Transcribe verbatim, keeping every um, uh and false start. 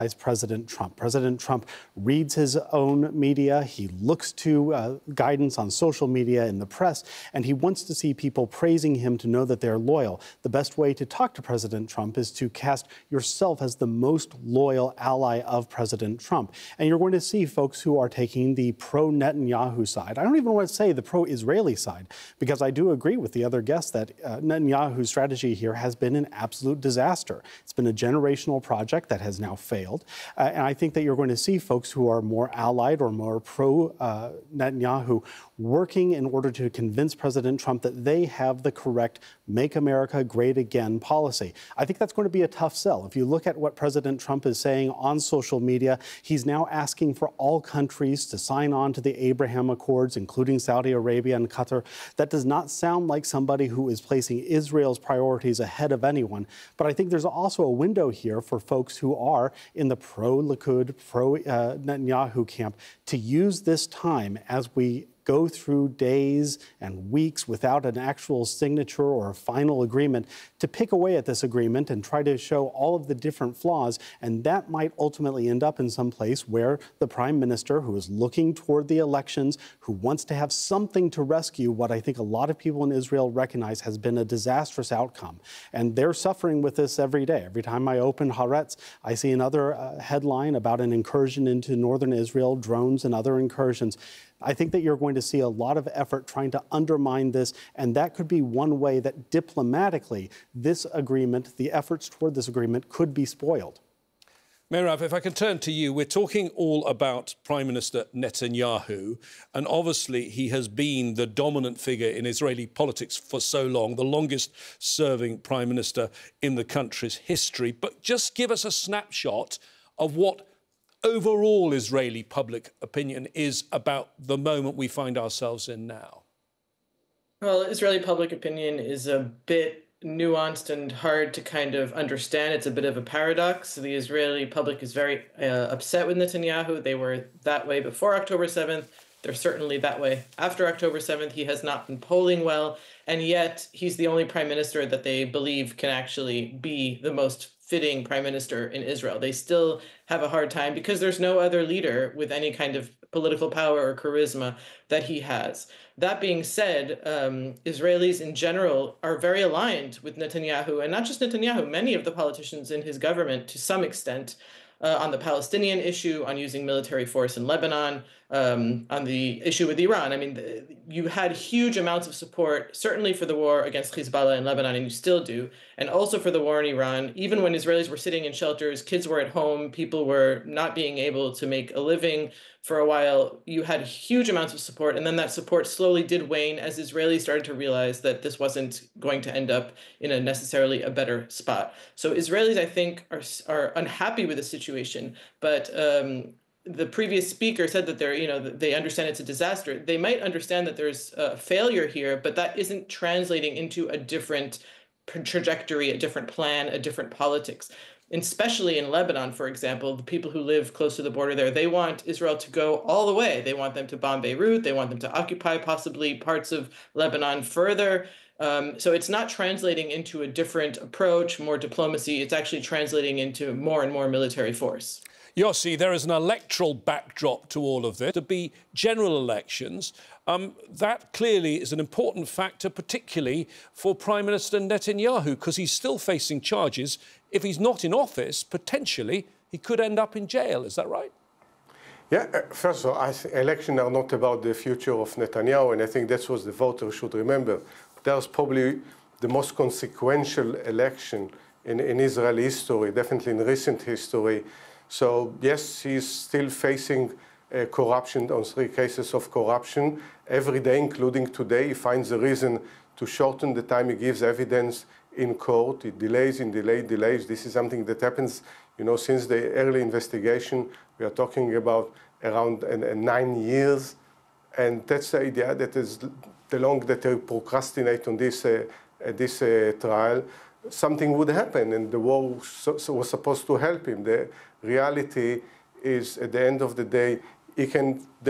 President Trump. President Trump reads his own media. He looks to uh, guidance on social media and the press, and he wants to see people praising him to know that they're loyal. The best way to talk to President Trump is to cast yourself as the most loyal ally of President Trump. And you're going to see folks who are taking the pro-Netanyahu side. I don't even want to say the pro-Israeli side, because I do agree with the other guests that uh, Netanyahu's strategy here has been an absolute disaster. It's been a generational project that has now failed. Uh, and I think that you're going to see folks who are more allied or more pro-Netanyahu uh, working in order to convince President Trump that they have the correct Make America Great Again policy. I think that's going to be a tough sell. If you look at what President Trump is saying on social media, he's now asking for all countries to sign on to the Abraham Accords, including Saudi Arabia and Qatar. That does not sound like somebody who is placing Israel's priorities ahead of anyone. But I think there's also a window here for folks who are in the pro-Likud, pro-Netanyahu camp to use this time as we go through days and weeks without an actual signature or a final agreement to pick away at this agreement and try to show all of the different flaws. And that might ultimately end up in some place where the prime minister, who is looking toward the elections, who wants to have something to rescue what I think a lot of people in Israel recognize has been a disastrous outcome. And they're suffering with this every day. Every time I open Haaretz, I see another uh, headline about an incursion into northern Israel, drones and other incursions. I think that you're going to see a lot of effort trying to undermine this, and that could be one way that diplomatically this agreement, the efforts toward this agreement, could be spoiled. Meirav, if I can turn to you, we're talking all about Prime Minister Netanyahu, and obviously he has been the dominant figure in Israeli politics for so long, the longest-serving Prime Minister in the country's history. But just give us a snapshot of what overall Israeli public opinion is about the moment we find ourselves in now. Well, Israeli public opinion is a bit nuanced and hard to kind of understand. It's a bit of a paradox. The Israeli public is very uh, upset with Netanyahu. They were that way before October seventh. They're certainly that way after October seventh. He has not been polling well, and yet he's the only prime minister that they believe can actually be the most fitting prime minister in Israel. They still have a hard time because there's no other leader with any kind of political power or charisma that he has. That being said, um, Israelis in general are very aligned with Netanyahu, and not just Netanyahu, many of the politicians in his government to some extent, Uh, on the Palestinian issue, on using military force in Lebanon, um, on the issue with Iran. I mean, the, you had huge amounts of support, certainly for the war against Hezbollah in Lebanon, and you still do, and also for the war in Iran. Even when Israelis were sitting in shelters, kids were at home, people were not being able to make a living for a while, you had huge amounts of support, and then that support slowly did wane as Israelis started to realize that this wasn't going to end up in a necessarily a better spot. So Israelis, I think, are, are unhappy with the situation, but um, the previous speaker said that they're, you know, they understand it's a disaster. They might understand that there's a failure here, but that isn't translating into a different trajectory, a different plan, a different politics. Especially in Lebanon, for example, the people who live close to the border there, they want Israel to go all the way. They want them to bomb Beirut. They want them to occupy possibly parts of Lebanon further. Um, so it's not translating into a different approach, more diplomacy. It's actually translating into more and more military force. Yossi, there is an electoral backdrop to all of this. To be general elections, um, that clearly is an important factor, particularly for Prime Minister Netanyahu, because he's still facing charges. If he's not in office, potentially, he could end up in jail. Is that right? Yeah, uh, first of all, I th elections are not about the future of Netanyahu, and I think that's what the voters should remember. That was probably the most consequential election in, in Israeli history, definitely in recent history. So, yes, he's still facing uh, corruption, on three cases of corruption. Every day, including today, he finds a reason to shorten the time he gives evidence in court. It delays and delays, delays. This is something that happens, you know, since the early investigation. We are talking about around uh, nine years. And that's the idea that is the longer that they procrastinate on this, uh, uh, this uh, trial, something would happen, and the war so, so was supposed to help him. The reality is, at the end of the day, he can